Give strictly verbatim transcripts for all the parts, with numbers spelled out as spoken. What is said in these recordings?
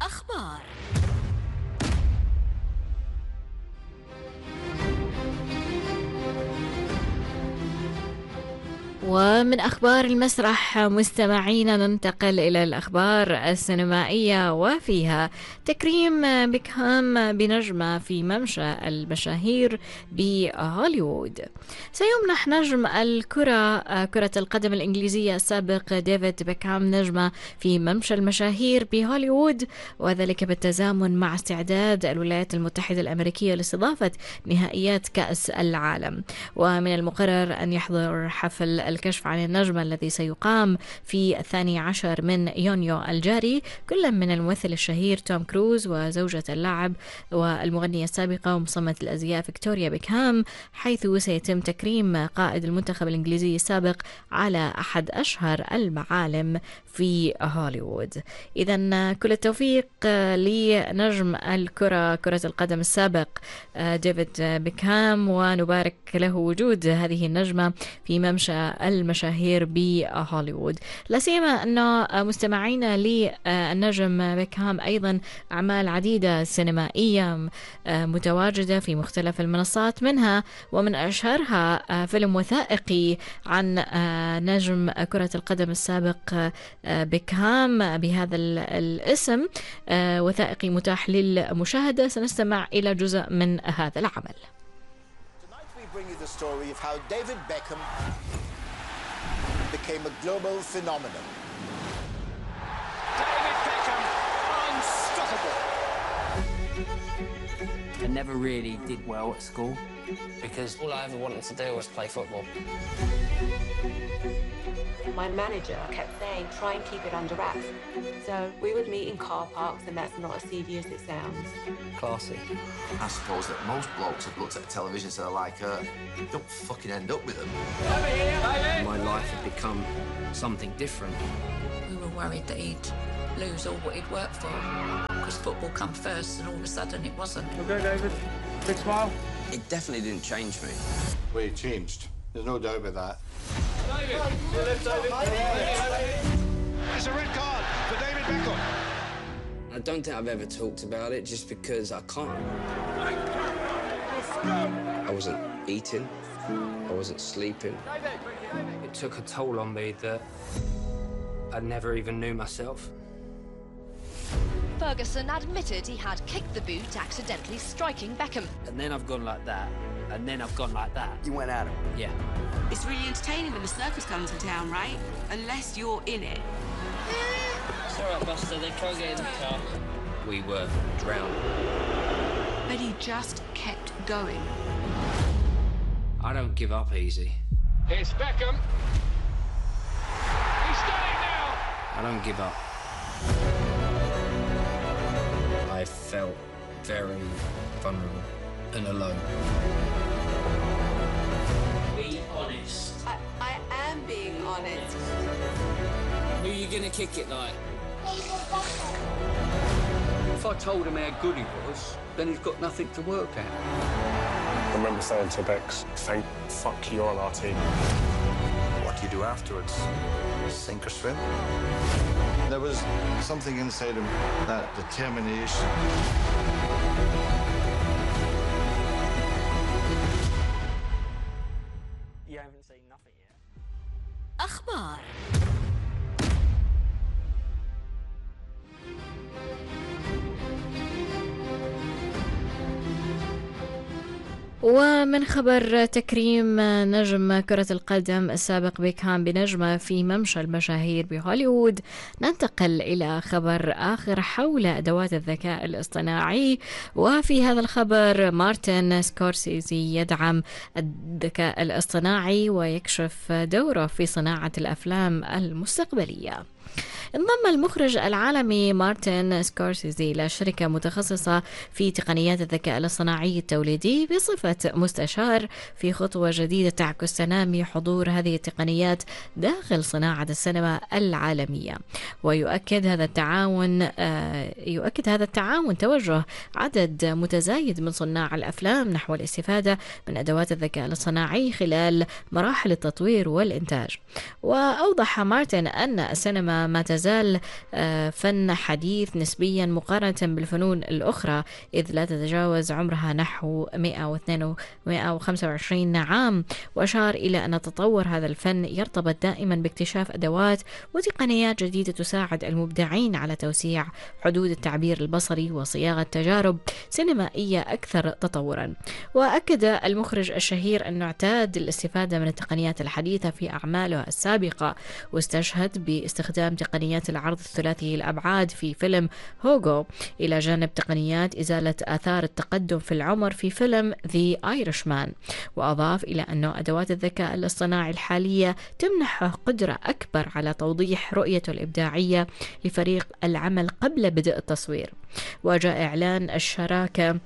أخبار. ومن أخبار المسرح مستمعينا ننتقل إلى الأخبار السينمائية، وفيها تكريم بيكهام بنجمة في ممشى المشاهير بهوليوود. سيمنح نجم الكرة كرة القدم الإنجليزية السابق ديفيد بيكهام نجمة في ممشى المشاهير بهوليوود، وذلك بالتزامن مع استعداد الولايات المتحدة الأمريكية لاستضافة نهائيات كأس العالم. ومن المقرر أن يحضر حفل الكشف عن النجم الذي سيقام في الثاني عشر من يونيو الجاري كل من الممثل الشهير توم كروز وزوجة اللاعب والمغنية السابقة ومصممة الأزياء فيكتوريا بيكهام، حيث سيتم تكريم قائد المنتخب الإنجليزي السابق على أحد أشهر المعالم في هوليوود. إذن كل التوفيق لنجم الكرة كرة القدم السابق ديفيد بيكهام، ونبارك له وجود هذه النجمة في ممشى المشاهير بهوليوود، لا سيما أنه مستمعين للنجم بيكهام أيضا أعمال عديدة سينمائية متواجدة في مختلف المنصات، منها ومن أشهرها فيلم وثائقي عن نجم كرة القدم السابق بيكهام بهذا الاسم، وثائقي متاح للمشاهدة. سنستمع إلى جزء من هذا العمل. Bring you the story of how David Beckham became a global phenomenon. David Beckham, unstoppable. I never really did well at school because all I ever wanted to do was play football. My manager kept saying, try and keep it under wraps. So we would meet in car parks, and that's not as seedy as it sounds. Classy. I suppose that most blokes have looked at television and said, like, uh, don't fucking end up with them. my life had become something different. We were worried that he'd lose all what he'd worked for, because football come first, and all of a sudden it wasn't. Okay, David. Big smile. It definitely didn't change me. Well, he changed. There's no doubt about that. David. David. David. It's a red card for David Beckham. I don't think I've ever talked about it just because I can't. I wasn't eating. I wasn't sleeping. It took a toll on me that I never even knew myself. Ferguson admitted he had kicked the boot, accidentally striking Beckham. And then I've gone like that. And then I've gone like that. You went at him? Yeah. It's really entertaining when the circus comes to town, right? Unless you're in it. It's all right, Buster. They can't get in the car. We were drowning. But he just kept going. I don't give up easy. It's Beckham. He's done it now. I don't give up. I felt very vulnerable and alone. Be honest. I, I am being honest. Who are you gonna kick it like? If I told him how good he was, then he's got nothing to work at. I remember saying to Bex, thank fuck you're on our team. What do you do afterwards? Sink or swim? There was something inside him, that determination. You haven't seen nothing yet. أخبار. ومن خبر تكريم نجم كرة القدم السابق بيكهام بنجمة في ممشى المشاهير بهوليوود، ننتقل إلى خبر آخر حول أدوات الذكاء الاصطناعي. وفي هذا الخبر مارتن سكورسيزي يدعم الذكاء الاصطناعي ويكشف دوره في صناعة الأفلام المستقبلية. انضم المخرج العالمي مارتن سكورسيزي إلى شركة متخصصة في تقنيات الذكاء الاصطناعي التوليدي بصفة مستشار في خطوة جديدة تعكس تنامي حضور هذه التقنيات داخل صناعة السينما العالمية. ويؤكد هذا التعاون يؤكد هذا التعاون توجه عدد متزايد من صناع الأفلام نحو الاستفادة من أدوات الذكاء الاصطناعي خلال مراحل التطوير والإنتاج. وأوضح مارتن أن السينما ما تزال فن حديث نسبيا مقارنة بالفنون الأخرى، إذ لا تتجاوز عمرها نحو مئة وخمسة وعشرين عام. وأشار إلى أن تطور هذا الفن يرتبط دائما باكتشاف أدوات وتقنيات جديدة تساعد المبدعين على توسيع حدود التعبير البصري وصياغة تجارب سينمائية أكثر تطورا. وأكد المخرج الشهير أنه اعتاد الاستفادة من التقنيات الحديثة في أعماله السابقة، واستشهد باستخدام تقنيات العرض الثلاثي الأبعاد في فيلم هوغو إلى جانب تقنيات إزالة آثار التقدم في العمر في فيلم The Irishman. وأضاف إلى أنه أدوات الذكاء الاصطناعي الحالية تمنحه قدرة أكبر على توضيح رؤيته الإبداعية لفريق العمل قبل بدء التصوير. وجاء إعلان الشراكة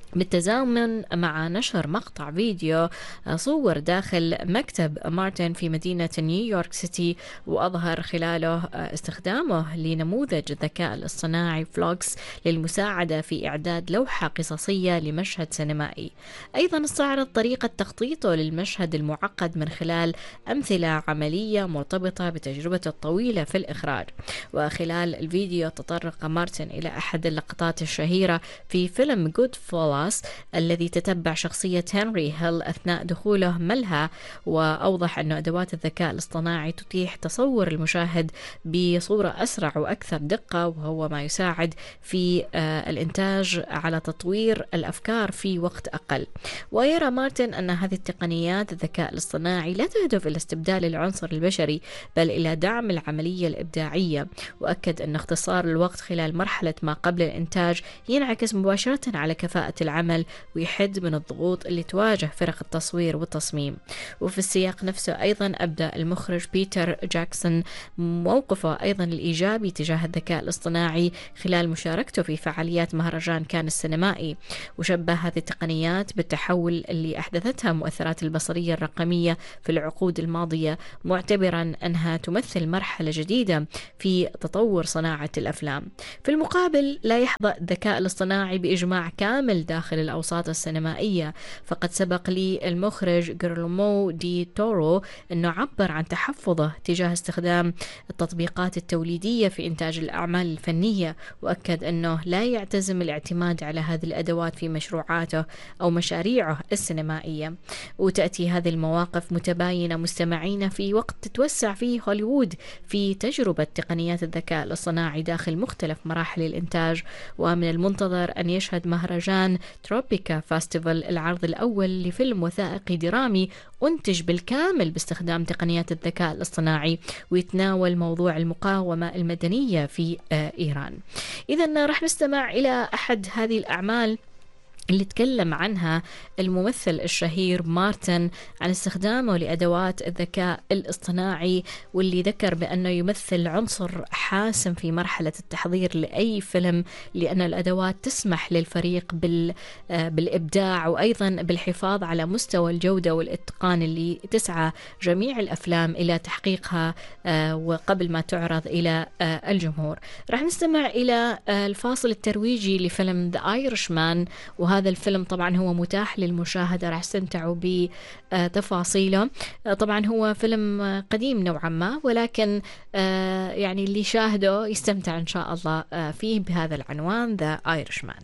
بالتزامن مع نشر مقطع فيديو صور داخل مكتب مارتن في مدينة نيويورك سيتي، وأظهر خلاله استخدامه لنموذج الذكاء الاصطناعي فلوكس للمساعدة في إعداد لوحة قصصية لمشهد سينمائي. أيضا استعرض طريقة تخطيطه للمشهد المعقد من خلال أمثلة عملية مرتبطة بتجربته الطويلة في الإخراج. وخلال الفيديو تطرق مارتن إلى أحد اللقطات الشهيرة في فيلم جود فولا الذي تتبع شخصية هنري هيل أثناء دخوله ملهى، وأوضح أن أدوات الذكاء الاصطناعي تتيح تصور المشاهد بصورة أسرع وأكثر دقة، وهو ما يساعد في الإنتاج على تطوير الأفكار في وقت أقل. ويرى مارتن أن هذه التقنيات الذكاء الاصطناعي لا تهدف إلى استبدال العنصر البشري بل إلى دعم العملية الإبداعية. وأكد أن اختصار الوقت خلال مرحلة ما قبل الإنتاج ينعكس مباشرة على كفاءة العمل ويحد من الضغوط اللي تواجه فرق التصوير والتصميم. وفي السياق نفسه أيضا أبدأ المخرج بيتر جاكسون موقفه أيضا الإيجابي تجاه الذكاء الاصطناعي خلال مشاركته في فعاليات مهرجان كان السينمائي، وشبه هذه التقنيات بالتحول اللي أحدثتها مؤثرات البصرية الرقمية في العقود الماضية، معتبرا أنها تمثل مرحلة جديدة في تطور صناعة الأفلام. في المقابل لا يحظى الذكاء الاصطناعي بإجماع كامل داخل الأوساط السينمائية، فقد سبق لي المخرج جيرلومو دي تورو أنه عبر عن تحفظه تجاه استخدام التطبيقات التوليدية في إنتاج الأعمال الفنية، وأكد أنه لا يعتزم الاعتماد على هذه الأدوات في مشروعاته أو مشاريعه السينمائية. وتأتي هذه المواقف متباينة مستمعين في وقت تتوسع فيه هوليوود في تجربة تقنيات الذكاء الاصطناعي داخل مختلف مراحل الإنتاج. ومن المنتظر أن يشهد مهرجان تروبيكا فاستيفال العرض الأول لفيلم وثائقي درامي أنتج بالكامل باستخدام تقنيات الذكاء الاصطناعي ويتناول موضوع المقاومة المدنية في إيران. إذن رح نستمع إلى أحد هذه الأعمال اللي تكلم عنها الممثل الشهير مارتن عن استخدامه لأدوات الذكاء الاصطناعي، واللي ذكر بأنه يمثل عنصر حاسم في مرحلة التحضير لأي فيلم، لأن الأدوات تسمح للفريق بال بالإبداع وأيضا بالحفاظ على مستوى الجودة والإتقان اللي تسعى جميع الأفلام إلى تحقيقها وقبل ما تعرض إلى الجمهور. رح نستمع إلى الفاصل الترويجي لفيلم The Irishman، وهذا هذا الفيلم طبعا هو متاح للمشاهدة، راح استمتعوا بتفاصيله. طبعا هو فيلم قديم نوعا ما، ولكن يعني اللي شاهده يستمتع إن شاء الله فيه بهذا العنوان The Irishman.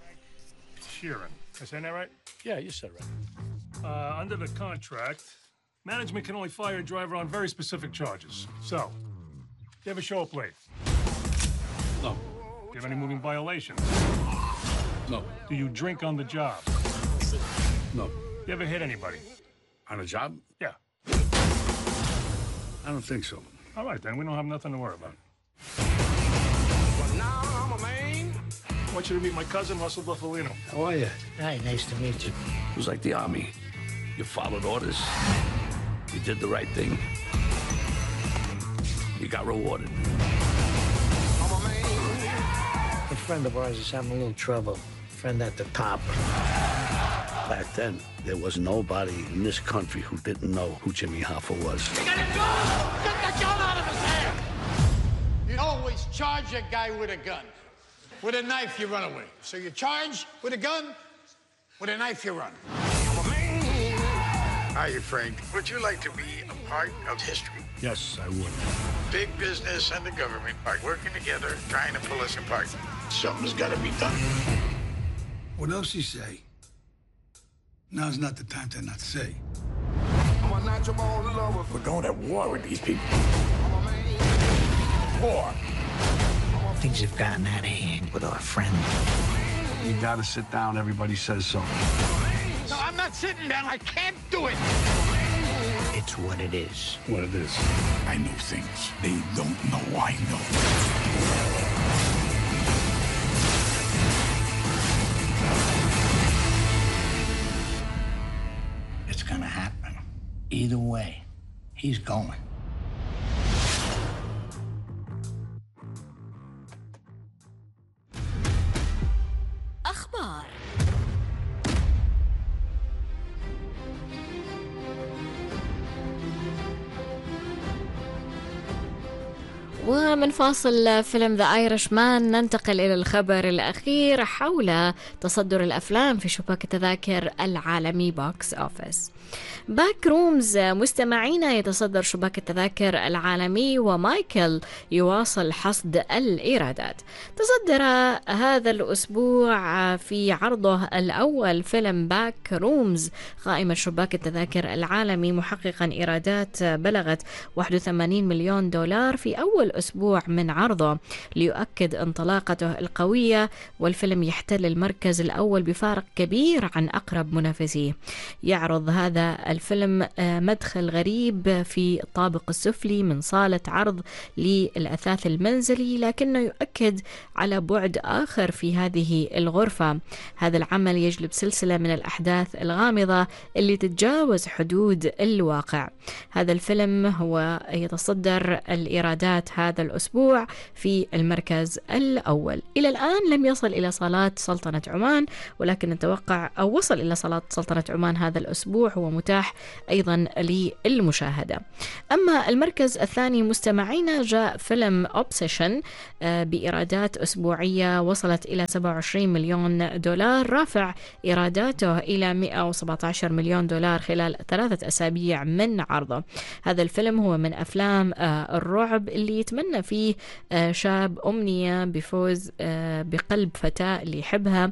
Sheeran, I saying that right? Yeah, you said right. Uh, under the contract, management can only fire a driver on very specific charges. So, do you ever show up late? No. Do you have any moving violations? No. Do you drink on the job? No. You ever hit anybody? On a job? Yeah. I don't think so. All right, then. We don't have nothing to worry about. Well, now I'm a man. I want you to meet my cousin, Russell Buffalino. How are you? Hi, nice to meet you. It was like the army. You followed orders. You did the right thing. You got rewarded. I'm a man. A friend of ours is having a little trouble. Friend at the top. Back then, there was nobody in this country who didn't know who Jimmy Hoffa was. You got a gun! Get the gun out of his hand! You always charge a guy with a gun. With a knife, you run away. So you charge with a gun, with a knife, you run. I'm a man. Hi, Frank. Would you like to be a part of history? Yes, I would. Big business and the government are working together, trying to pull us apart. Something's got to be done. What else you say? Now's not the time to not say. We're going to war with these people. War. Things have gotten out of hand with our friend. You gotta sit down, everybody says so. No, I'm not sitting down. I can't do it. It's what it is. What it is. I know things they don't know I know. It's gonna happen. Either way, he's going. أخبار. ومن فاصل فيلم ذا ايرش مان ننتقل إلى الخبر الأخير حول تصدر الأفلام في شباك التذاكر العالمي بوكس أوفيس. باك رومز مستمعينا يتصدر شباك التذاكر العالمي ومايكل يواصل حصد الإيرادات. تصدر هذا الأسبوع في عرضه الأول فيلم باك رومز قائمة شباك التذاكر العالمي محققا إيرادات بلغت واحد وثمانين مليون دولار في أول أسبوع من عرضه ليؤكد انطلاقته القوية، والفيلم يحتل المركز الأول بفارق كبير عن أقرب منافسيه. يعرض هذا الفيلم مدخل غريب في الطابق السفلي من صالة عرض للأثاث المنزلي، لكنه يؤكد على بعد آخر في هذه الغرفة. هذا العمل يجلب سلسلة من الأحداث الغامضة اللي تتجاوز حدود الواقع. هذا الفيلم هو يتصدر الإيرادات هذا الأسبوع في المركز الأول. إلى الآن لم يصل إلى صالات سلطنة عمان، ولكن نتوقع أو وصل إلى صالات سلطنة عمان هذا الأسبوع، هو متاح أيضا للمشاهدة. أما المركز الثاني مستمعينا جاء فيلم أوبسيشن بإيرادات أسبوعية وصلت إلى سبعة وعشرين مليون دولار، رافع إيراداته إلى مئة وسبعة عشر مليون دولار خلال ثلاثة أسابيع من عرضه. هذا الفيلم هو من أفلام الرعب اللي يتمنى فيه شاب أمنية بفوز بقلب فتاة اللي يحبها،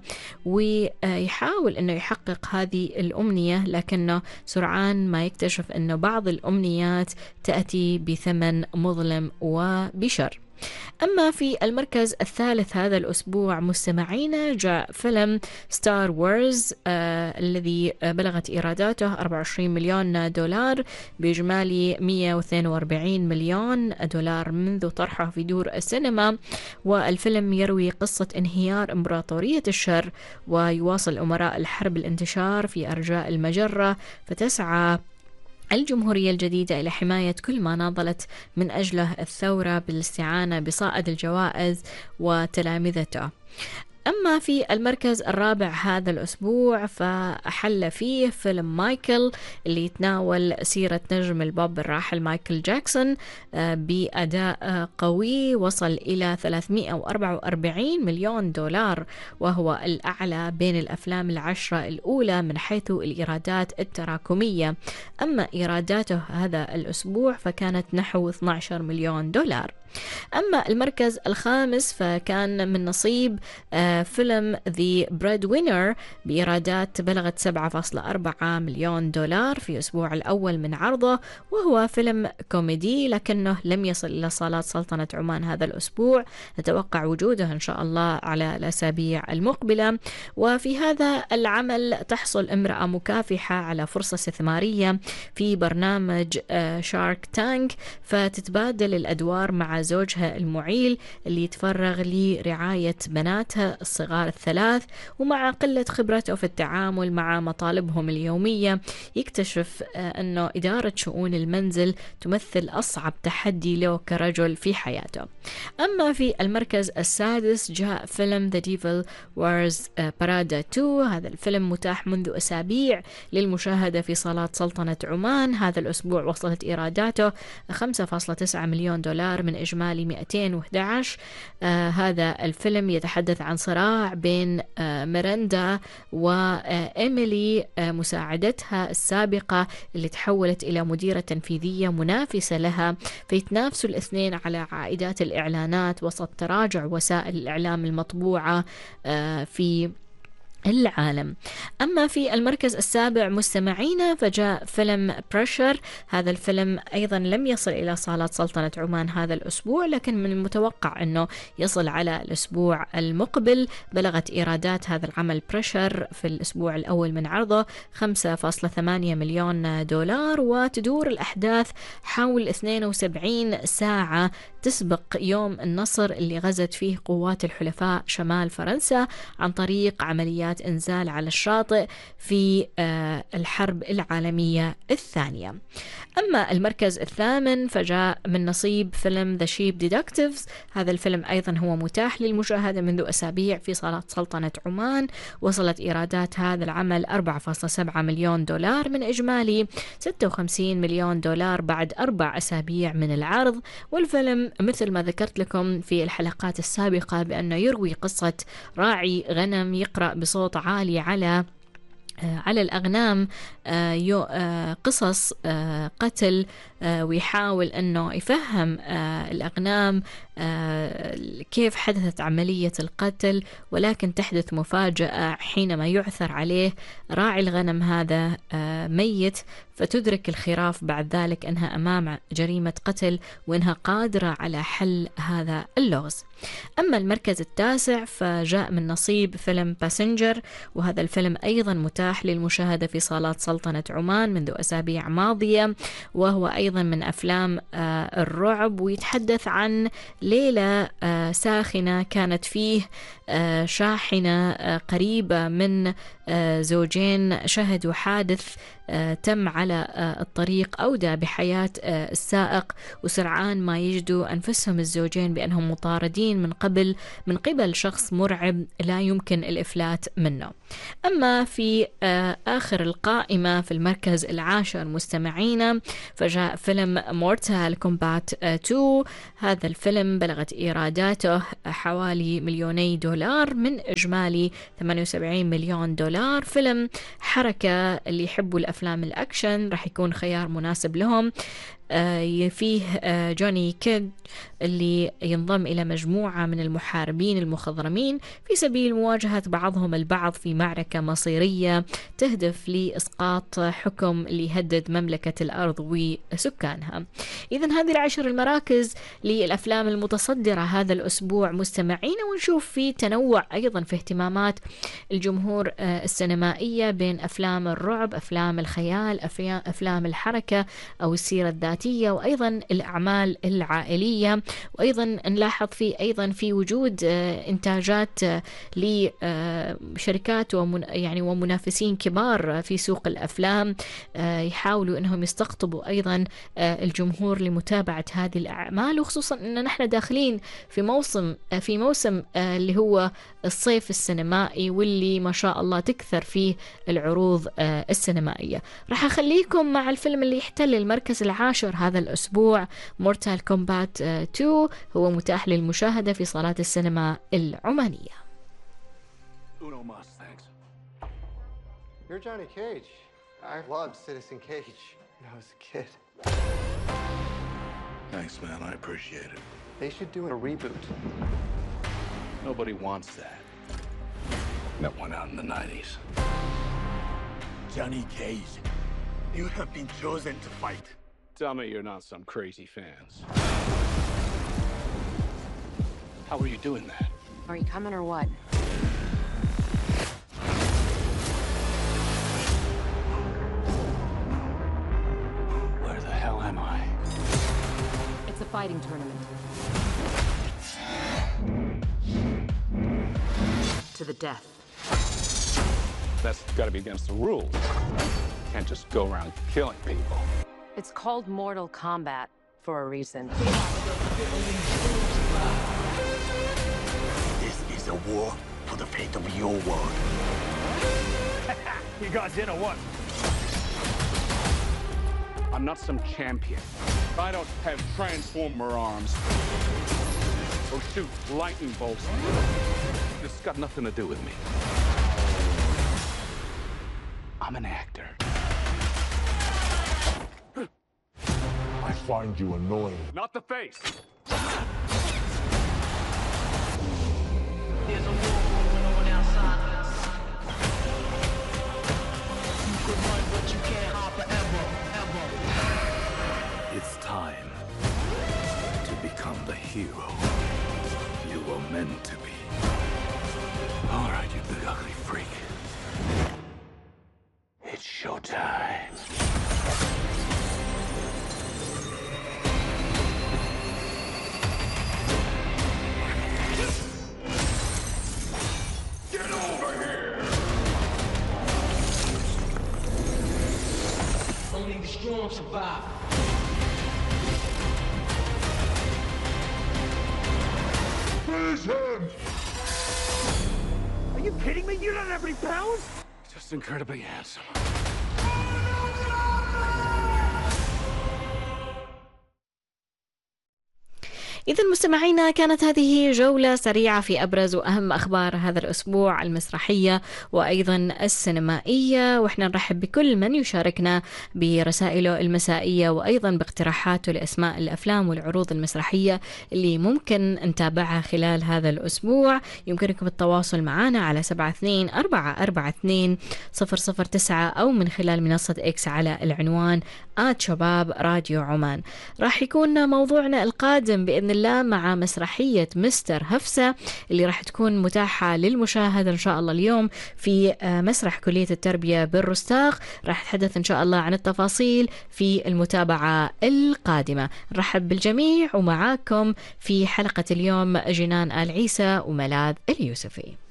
ويحاول أنه يحقق هذه الأمنية، لكنه سرعان ما يكتشف أن بعض الأمنيات تأتي بثمن مظلم وبشر. أما في المركز الثالث هذا الأسبوع مستمعينا جاء فيلم ستار وورز آه الذي بلغت إيراداته أربعة وعشرين مليون دولار بإجمالي مئة واثنين وأربعين مليون دولار منذ طرحه في دور السينما. والفيلم يروي قصة انهيار إمبراطورية الشر، ويواصل أمراء الحرب الانتشار في أرجاء المجرة، فتسعى الجمهورية الجديدة إلى حماية كل ما ناضلت من أجله الثورة بالاستعانة بصائد الجوائز وتلامذته. أما في المركز الرابع هذا الأسبوع فأحل فيه فيلم مايكل اللي يتناول سيرة نجم البوب الراحل مايكل جاكسون بأداء قوي وصل إلى ثلاثمئة وأربعة وأربعين مليون دولار، وهو الأعلى بين الأفلام العشرة الأولى من حيث الإيرادات التراكمية. أما إيراداته هذا الأسبوع فكانت نحو اثني عشر مليون دولار. أما المركز الخامس فكان من نصيب فيلم The Breadwinner بإيرادات بلغت سبعة فاصلة أربعة مليون دولار في الأسبوع الأول من عرضه، وهو فيلم كوميدي لكنه لم يصل إلى صالات سلطنة عمان هذا الأسبوع. نتوقع وجوده إن شاء الله على الأسابيع المقبلة. وفي هذا العمل تحصل امرأة مكافحة على فرصة استثمارية في برنامج شارك تانك، فتتبادل الأدوار مع زوجها المعيل اللي يتفرغ لرعاية بناتها الصغار الثلاث، ومع قلة خبرته في التعامل مع مطالبهم اليومية يكتشف أنه إدارة شؤون المنزل تمثل أصعب تحدي له كرجل في حياته. أما في المركز السادس جاء فيلم The Devil Wears Prada اثنين. هذا الفيلم متاح منذ أسابيع للمشاهدة في صالات سلطنة عمان. هذا الأسبوع وصلت إيراداته خمسة فاصلة تسعة مليون دولار من إجمالي مئتين وأحد عشر. آه هذا الفيلم يتحدث عن صراع صراع بين ميراندا وإيميلي مساعدتها السابقة اللي تحولت إلى مديرة تنفيذية منافسة لها، فيتنافسوا الاثنين على عائدات الإعلانات وسط تراجع وسائل الإعلام المطبوعة في العالم. أما في المركز السابع مستمعينا فجاء فيلم بريشر. هذا الفيلم أيضا لم يصل إلى صالات سلطنة عمان هذا الأسبوع، لكن من المتوقع أنه يصل على الأسبوع المقبل. بلغت إيرادات هذا العمل بريشر في الأسبوع الأول من عرضه خمسة فاصلة ثمانية مليون دولار، وتدور الأحداث حول اثنين وسبعين ساعة تسبق يوم النصر اللي غزت فيه قوات الحلفاء شمال فرنسا عن طريق عمليات إنزال على الشاطئ في الحرب العالمية الثانية. أما المركز الثامن فجاء من نصيب فيلم The Sheep Detectives. هذا الفيلم أيضا هو متاح للمشاهدة منذ أسابيع في صالات سلطنة عمان. وصلت إيرادات هذا العمل أربعة فاصلة سبعة مليون دولار من إجمالي ستة وخمسين مليون دولار بعد أربع أسابيع من العرض. والفيلم مثل ما ذكرت لكم في الحلقات السابقة بأنه يروي قصة راعي غنم يقرأ بصوت عالي على على الأغنام قصص قتل، ويحاول أنه يفهم الأغنام كيف حدثت عملية القتل، ولكن تحدث مفاجأة حينما يعثر عليه راعي الغنم هذا ميت، فتدرك الخراف بعد ذلك أنها أمام جريمة قتل وأنها قادرة على حل هذا اللغز. أما المركز التاسع فجاء من نصيب فيلم باسنجر، وهذا الفيلم أيضا متاح للمشاهدة في صالات سلطنة عمان منذ أسابيع ماضية، وهو أيضا من أفلام الرعب، ويتحدث عن ليلة ساخنة كانت فيه شاحنة قريبة من زوجين شهدوا حادث تم على الطريق أودى بحياة السائق، وسرعان ما يجدوا أنفسهم الزوجين بأنهم مطاردين من قبل من قبل شخص مرعب لا يمكن الإفلات منه. أما في آخر القائمة في المركز العاشر مستمعينا فجاء فيلم مورتال كومبات اثنين. هذا الفيلم بلغت إيراداته حوالي مليوني دولار من إجمالي ثمانية وسبعين مليون دولار. فيلم حركة، اللي يحبوا الأفلام الأكشن راح يكون خيار مناسب لهم. آه فيه آه جوني كيد اللي ينضم إلى مجموعة من المحاربين المخضرمين في سبيل مواجهة بعضهم البعض في معركة مصيرية تهدف لإسقاط حكم اللي يهدد مملكة الأرض وسكانها. إذن هذه العشر المراكز للأفلام المتصدرة هذا الأسبوع مستمعين، ونشوف في تنوع أيضا في اهتمامات الجمهور آه السينمائية بين أفلام الرعب، أفلام الخيال، أفلام الحركة أو السيرة الذاتية، وأيضا الأعمال العائلية. وأيضا نلاحظ في أيضا في وجود إنتاجات لشركات ومن يعني ومنافسين كبار في سوق الأفلام يحاولوا أنهم يستقطبوا أيضا الجمهور لمتابعة هذه الأعمال، وخصوصا أن نحن داخلين في موسم في موسم اللي هو الصيف السينمائي، واللي ما شاء الله تكثر فيه العروض السينمائية. راح أخليكم مع الفيلم اللي يحتل المركز العاشر هذا الأسبوع، مورتال كومبات اثنين، هو متاح للمشاهدة في صالات السينما العمانية. You're Johnny Cage. I loved Citizen Cage when I was a kid. Thanks, man. I appreciate it. They should do a reboot. Nobody wants that. That went out in the nineties. Johnny Cage, you have been chosen to fight. Tell me you're not some crazy fans. How are you doing that? Are you coming or what? Where the hell am I? It's a fighting tournament. To the death. That's got to be against the rules. Can't just go around killing people. It's called Mortal Kombat for a reason. This is a war for the fate of your world. You guys in or what? I'm not some champion. I don't have transformer arms or shoot lightning bolts. This has got nothing to do with me. I'm an actor. I find you annoying. Not the face. There's a war going on outside. You could run, but you can't hide forever, ever. It's time to become the hero you were meant to be. All right, you big ugly freak. It's showtime. Get over here! Only the strong survive. Freeze him! Are you kidding me? You don't have any pounds? Just incredibly handsome. إذا مستمعينا، كانت هذه جولة سريعة في أبرز وأهم أخبار هذا الأسبوع المسرحية وأيضا السينمائية، وإحنا نرحب بكل من يشاركنا برسائله المسائية وأيضا باقتراحاته لأسماء الأفلام والعروض المسرحية اللي ممكن نتابعها خلال هذا الأسبوع. يمكنكم التواصل معنا على سبعة اثنين أربعة أربعة اثنين صفر صفر تسعة أو من خلال منصة إكس على العنوان آت شباب راديو عمان. راح يكون موضوعنا القادم بإذن الله مع مسرحية مستر هفسة اللي راح تكون متاحة للمشاهدة إن شاء الله اليوم في مسرح كلية التربية بالرستاق. راح نتحدث إن شاء الله عن التفاصيل في المتابعة القادمة. نرحب بالجميع ومعاكم في حلقة اليوم جنان آل عيسى وملاذ اليوسفي.